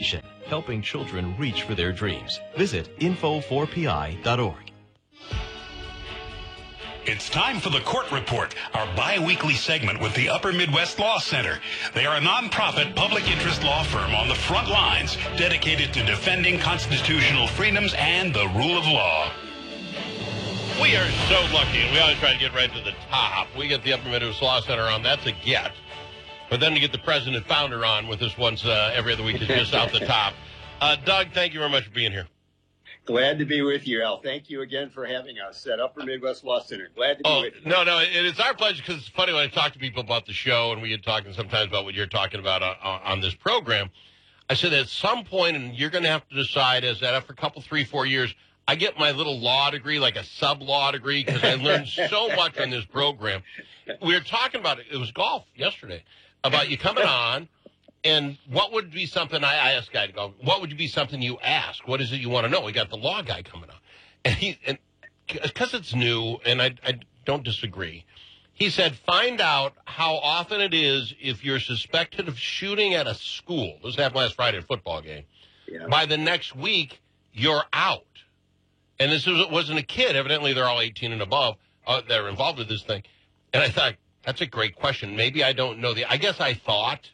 Foundation, helping children reach for their dreams. Visit info4pi.org. It's time for the Court Report, our bi-weekly segment with the Upper Midwest Law Center. They are a nonprofit public interest law firm on the front lines, dedicated to defending constitutional freedoms and the rule of law. We are so lucky, and we always try to get right to the top. We get the Upper Midwest Law Center on, that's a get. But then to get the president and founder on with us once every other week is just out the top. Doug, thank you very much for being here. Glad to be with you, Al. Thank you again for having us at Upper Midwest Law Center. Glad to be with you. No, it's our pleasure, because it's funny when I talk to people about the show, and we get talking sometimes about what you're talking about on this program. I said at some point, and you're going to have to decide, is that after a couple, 3, 4 years, I get my little law degree, like a sub-law degree, because I learned so much on this program. We were talking about it was golf yesterday, about you coming on. And what would be something I asked Guy to go, what would be something you ask? What is it you want to know? We got the law guy coming on. And because it's new, and I don't disagree, he said, find out how often it is if you're suspected of shooting at a school. This happened last Friday at a football game. Yeah. By the next week, you're out. And this wasn't a kid. Evidently, they're all 18 and above that are involved with this thing. And I thought, that's a great question. Maybe I don't know I guess I thought,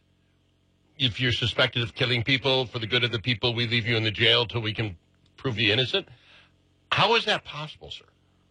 if you're suspected of killing people for the good of the people, we leave you in the jail till we can prove you innocent. How is that possible, sir?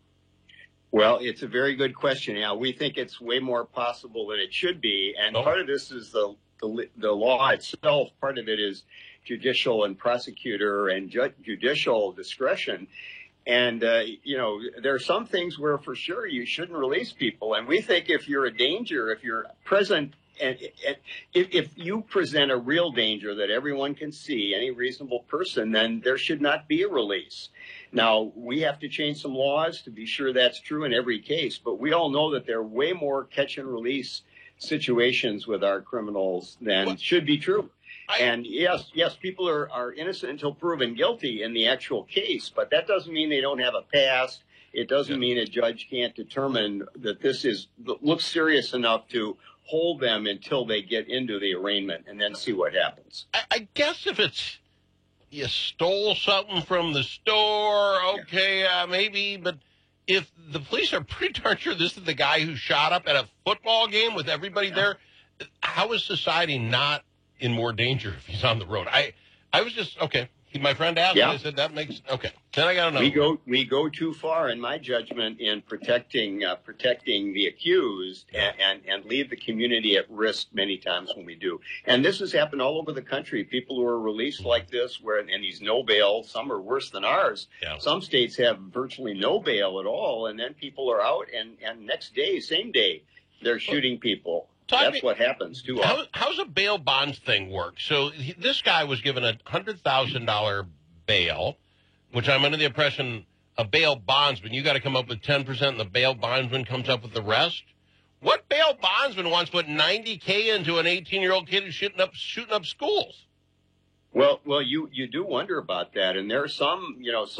Well, it's a very good question, Al. We think it's way more possible than it should be. And part of this is the law itself. Part of it is judicial and prosecutor and judicial discretion. And, there are some things where for sure you shouldn't release people. And we think if you're a danger, if you're present, and if you present a real danger that everyone can see, any reasonable person, then there should not be a release. Now, we have to change some laws to be sure that's true in every case, but we all know that there are way more catch and release situations with our criminals than should be true. And yes, people are innocent until proven guilty in the actual case, but that doesn't mean they don't have a past. It doesn't mean a judge can't determine that this looks serious enough to hold them until they get into the arraignment and then see what happens. I guess if it's you stole something from the store, okay, maybe. But if the police are pretty darn sure this is the guy who shot up at a football game with everybody there, how is society not in more danger if he's on the road? I was just, okay. My friend asked me, I said, that makes, okay. Then I got to know. We go too far, in my judgment, in protecting the accused and leave the community at risk many times when we do. And this has happened all over the country. People who are released like this, and he's no bail, some are worse than ours. Yeah. Some states have virtually no bail at all, and then people are out, and next day, same day, they're shooting people. That's what happens too often. How's a bail bonds thing work? So this guy was given a $100,000 bail, which I'm under the impression a bail bondsman, you got to come up with 10% and the bail bondsman comes up with the rest? What bail bondsman wants to put $90K into an 18-year-old kid who's shooting up schools? Well, you do wonder about that, and there are some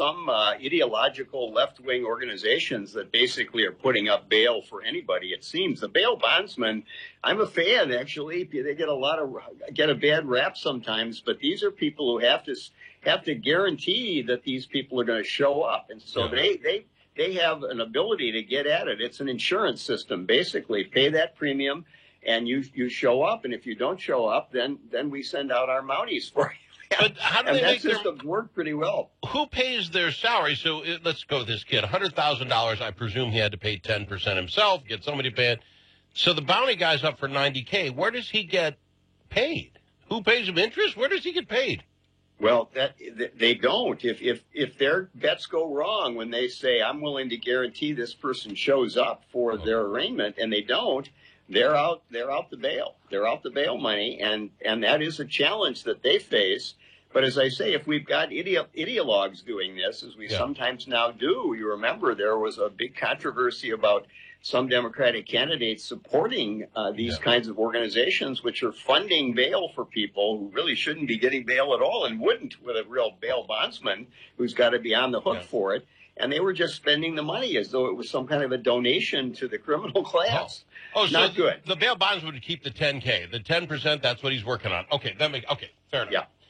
ideological left-wing organizations that basically are putting up bail for anybody. It seems the bail bondsmen, I'm a fan actually. They get a bad rap sometimes, but these are people who have to guarantee that these people are going to show up, and so they have an ability to get at it. It's an insurance system, basically. Pay that premium, and you show up, and if you don't show up, then we send out our Mounties for you. But how do they make that system work pretty well? Who pays their salary? So let's go with this kid. $100,000, I presume he had to pay 10% himself, get somebody to pay it. So the bounty guy's up for $90K. Where does he get paid? Who pays him interest? Where does he get paid? Well, they don't. If their bets go wrong when they say, I'm willing to guarantee this person shows up for their arraignment, and they don't, they're out the bail. They're out the bail money, and that is a challenge that they face. But as I say, if we've got ideologues doing this, as we sometimes now do, you remember there was a big controversy about some Democratic candidates supporting these kinds of organizations which are funding bail for people who really shouldn't be getting bail at all and wouldn't with a real bail bondsman who's got to be on the hook for it. And they were just spending the money as though it was some kind of a donation to the criminal class. Oh, not so good. The bail bondsman would keep the $10K. The 10%, that's what he's working on. Okay, fair enough. Yeah.